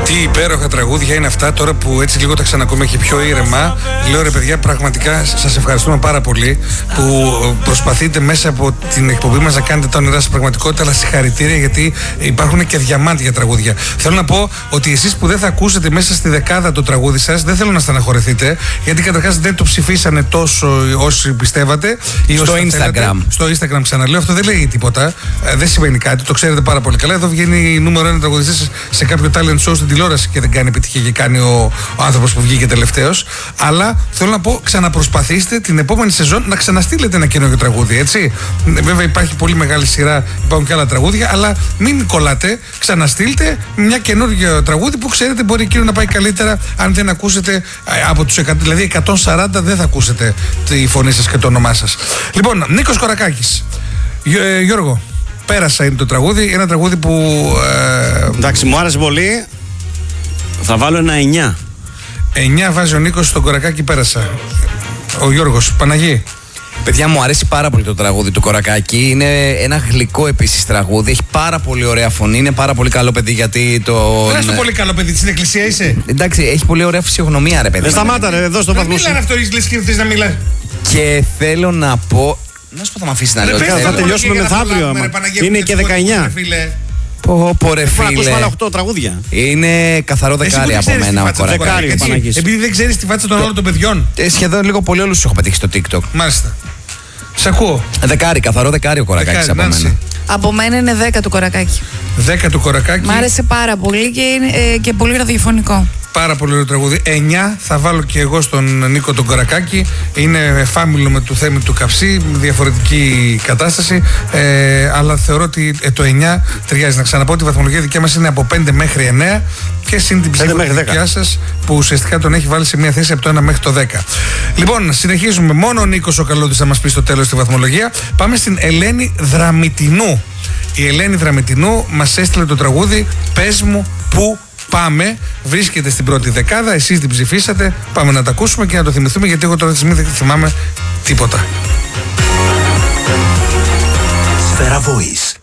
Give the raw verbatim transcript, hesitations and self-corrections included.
Τι υπέροχα τραγούδια είναι αυτά, τώρα που έτσι λίγο τα ξανακούμε και πιο ήρεμα. Λέω ρε παιδιά, πραγματικά σας ευχαριστούμε πάρα πολύ που προσπαθείτε μέσα από την εκπομπή μας να κάνετε τα όνειρά σας πραγματικότητα, αλλά συγχαρητήρια, γιατί υπάρχουν και διαμάντια τραγούδια. Θέλω να πω ότι εσείς που δεν θα ακούσετε μέσα στη δεκάδα το τραγούδι σας, δεν θέλω να στεναχωρηθείτε, γιατί καταρχάς δεν το ψηφίσανε τόσο όσοι πιστεύατε. Ή στο Instagram. Θέλετε. Στο Instagram ξαναλέω, αυτό δεν λέει τίποτα. Ε, δεν σημαίνει κάτι, το ξέρετε πάρα πολύ καλά. Εδώ βγαίνει νούμερο ένα τραγουδιστής σε κάποιο talent show στην τηλεόραση και δεν κάνει επιτυχία και κάνει ο, ο άνθρωπος που βγήκε τελευταίος. Αλλά θέλω να πω, ξαναπροσπαθήστε την επόμενη σεζόν να ξαναστείλετε ένα καινούργιο τραγούδι, έτσι. Βέβαια υπάρχει πολύ μεγάλη σειρά, υπάρχουν και άλλα τραγούδια, αλλά μην κολλάτε, ξαναστείλτε μια καινούργιο τραγούδι που ξέρετε μπορεί εκείνο να πάει καλύτερα. Αν δεν ακούσετε από τους εκατό, δηλαδή εκατόν σαράντα, δεν θα ακούσετε τη φωνή σας και το όνομά σας. Λοιπόν, Νίκος Κορακάκης. Ε, Γιώργο, πέρασα είναι το τραγούδι, ένα τραγούδι που ε, εντάξει, μου άρεσε πολύ. Θα βάλω ένα εννιά. εννιά βάζει ο Νίκος στον Κορακάκη, πέρασα. Ο Γιώργος, Παναγί. Παιδιά, μου αρέσει πάρα πολύ το τραγούδι του Κορακάκη. Είναι ένα γλυκό επίσης τραγούδι. Έχει πάρα πολύ ωραία φωνή. Είναι πάρα πολύ καλό παιδί, γιατί το. Δεν είσαι πολύ καλό παιδί, στην εκκλησία είσαι. Εντάξει, έχει πολύ ωραία φυσιογνωμία, ρε παιδί. Δεν σταμάτα, ρε, εδώ στο βαθμό. Δεν μιλάνε αυτό, λες και θες να μιλά. Και θέλω να πω. Να σου πω, θα με αφήσει να λέω. Θα τελειώσουμε μεθαύριο. Είναι και δεκαεννιά. Πω, πω ρε φίλε. Έχω βάλει οκτώ τραγούδια. Είναι καθαρό δεκάρι από μένα ο Κορακάκης. Επειδή δεν ξέρεις τη φάτσα των όλων των παιδιών. Ε, σχεδόν λίγο πολύ όλους τους έχω πετύχει στο TikTok. Μάλιστα. Σ' ακούω. Δεκάρι, καθαρό δεκάρι ο Κορακάκης από μένα. Από μένα είναι δέκα του Κορακάκη. δέκα του Κορακάκη. Μ' άρεσε πάρα πολύ και είναι ε, και πολύ ραδιοφωνικό. Πάρα πολύ ωραίο τραγούδι. εννιά θα βάλω και εγώ στον Νίκο τον Κορακάκη. Είναι φάμιλο με του Θέμη του Καψί, διαφορετική κατάσταση. Ε, αλλά θεωρώ ότι ε, το εννιά ταιριάζει. Να ξαναπώ ότι η βαθμολογία δικιά μας είναι από πέντε μέχρι εννέα και συν την ψηφοδικιά σας που ουσιαστικά τον έχει βάλει σε μια θέση από το ένα μέχρι το δέκα. Λοιπόν, συνεχίζουμε. Μόνο ο Νίκος ο Καλώδης θα μας πει στο τέλος τη βαθμολογία. Πάμε στην Ελένη Δραμητινού. Η Ελένη Δραμητινού μας έστειλε το τραγούδι «Πες μου που πάμε». Βρίσκεται στην πρώτη δεκάδα, εσείς την ψηφίσατε. Πάμε να τα ακούσουμε και να το θυμηθούμε, γιατί εγώ τώρα τη στιγμή δεν θυμάμαι τίποτα. Σφαίρα Voice.